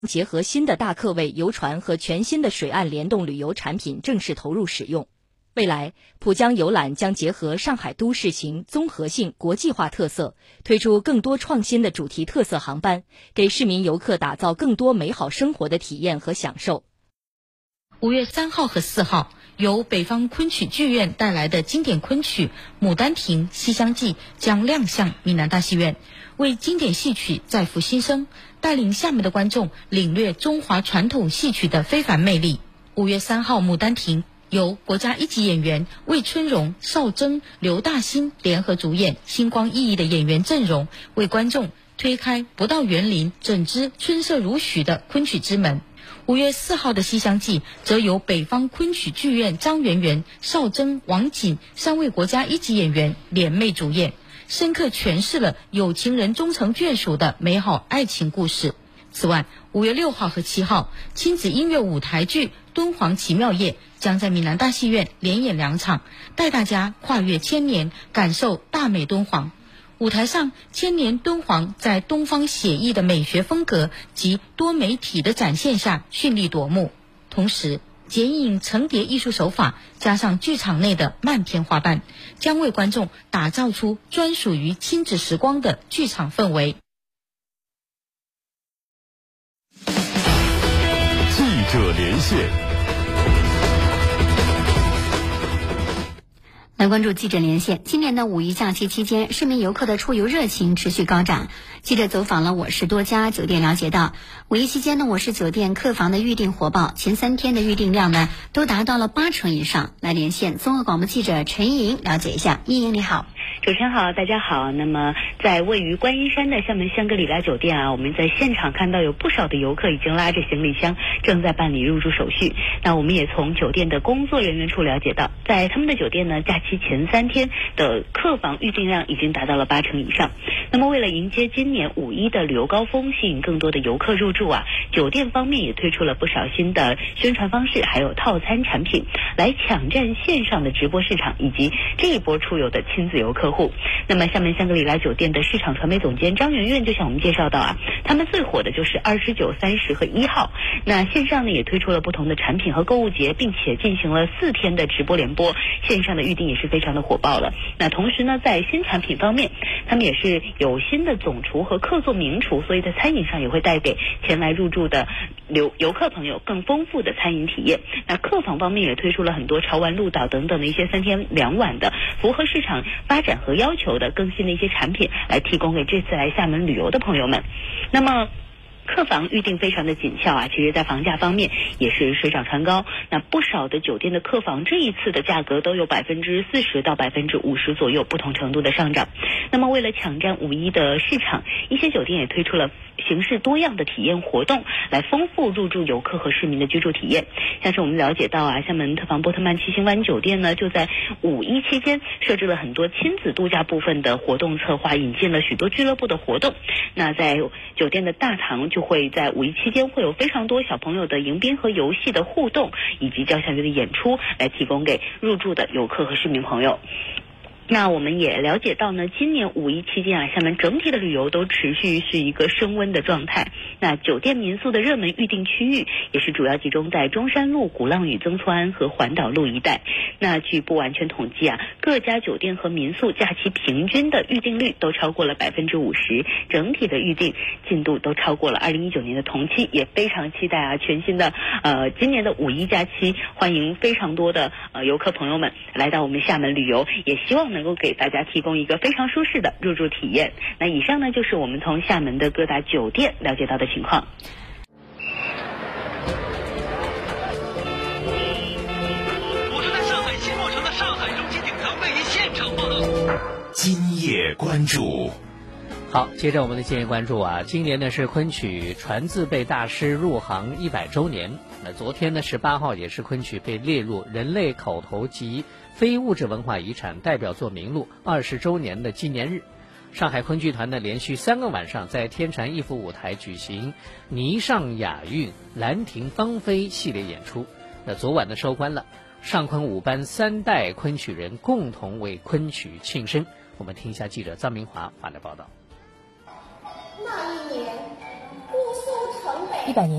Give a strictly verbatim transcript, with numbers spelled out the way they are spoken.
结合新的大客位游船和全新的水岸联动旅游产品正式投入使用。未来，浦江游览将结合上海都市型综合性国际化特色，推出更多创新的主题特色航班，给市民游客打造更多美好生活的体验和享受。 五月三号和四号，由北方昆曲剧院带来的经典昆曲《牡丹亭》《西厢记》将亮相闽南大戏院，为经典戏曲再复新生，带领厦门的观众领略中华传统戏曲的非凡魅力。五月三号，《牡丹亭》由国家一级演员魏春荣、邵征、刘大兴联合主演，星光熠熠的演员阵容为观众推开不到园林整枝春色如许的昆曲之门。五月四号的《西厢记》则由北方昆曲剧院张媛媛、邵征、王瑾三位国家一级演员联袂主演，深刻诠释了有情人终成眷属的美好爱情故事。此外，五月六号和七号，亲子音乐舞台剧《敦煌奇妙夜》将在闽南大戏院连演两场，带大家跨越千年，感受大美敦煌。舞台上，千年敦煌在东方写意的美学风格及多媒体的展现下绚丽夺目，同时剪影层叠艺术手法加上剧场内的漫天花瓣，将为观众打造出专属于亲子时光的剧场氛围。 记者连线。 来关注记者连线。今年的五一假期期间，市民游客的出游热情持续高涨。记者走访了我市多家酒店，了解到五一期间呢，我市酒店客房的预订火爆，前三天的预订量呢都达到了八成以上。来连线综合广播记者陈莹了解一下。莹莹你好。 主持人好，大家好。那么在位于观音山的厦门香格里拉酒店啊，我们在现场看到有不少的游客已经拉着行李箱正在办理入住手续。那我们也从酒店的工作人员处了解到，在他们的酒店呢，假期前三天的客房预订量已经达到了八成以上。那么为了迎接今年五一的旅游高峰，吸引更多的游客入住啊，酒店方面也推出了不少新的宣传方式，还有套餐产品，来抢占线上的直播市场以及这一波出游的亲子游客户。那么厦门香格里拉酒店的市场传媒总监张媛媛就向我们介绍到啊，他们最火的就是二十九、三十和一号。那线上呢也推出了不同的产品和购物节，并且进行了四天的直播联播，线上的预订也是非常的火爆了。那同时呢，在新产品方面，他们也是有新的总厨和客座名厨，所以在餐饮上也会带给前来入住的游游客朋友更丰富的餐饮体验。那客房方面也推出了很多潮玩鹿岛等等的一些三天两晚的符合市场发展和要求的更新的一些产品，来提供给这次来厦门旅游的朋友们。那么客房预订非常的紧俏啊，其实在房价方面也是水涨船高。那不少的酒店的客房这一次的价格都有百分之四十到百分之五十左右不同程度的上涨。那么为了抢占五一的市场，一些酒店也推出了形式多样的体验活动，来丰富入住游客和市民的居住体验。像是我们了解到啊，厦门特房波特曼七星湾酒店呢，就在五一期间设置了很多亲子度假部分的活动策划，引进了许多俱乐部的活动。那在酒店的大堂就会在五一期间会有非常多小朋友的迎宾和游戏的互动，以及交响乐的演出，来提供给入住的游客和市民朋友。那我们也了解到呢，今年五一期间啊，厦门整体的旅游都持续是一个升温的状态。那酒店民宿的热门预订区域也是主要集中在中山路、鼓浪屿、曾厝垵和环岛路一带。那据不完全统计啊，各家酒店和民宿假期平均的预订率都超过了百分之五十，整体的预订进度都超过了二零一九年的同期，也非常期待啊全新的呃今年的五一假期，欢迎非常多的呃游客朋友们来到我们厦门旅游，也希望能够给大家提供一个非常舒适的入住体验。那以上呢就是我们从厦门的各大酒店了解到的情况。 我是在上海新落成的上海荣基顶层为您现场报道。 今夜关注。 好，接着我们的今夜关注啊，今年呢是昆曲传字辈大师入行一百周年。那昨天呢十八号也是昆曲被列入人类口头及非物质文化遗产代表作名录二十周年的纪念日。上海昆剧团呢连续三个晚上在天蟾艺术舞台举行霓上雅韵、兰亭芳菲系列演出。那昨晚的收官了，上昆五班三代昆曲人共同为昆曲庆生。我们听一下记者张明华发来报道。 那一年，姑苏城北一百年。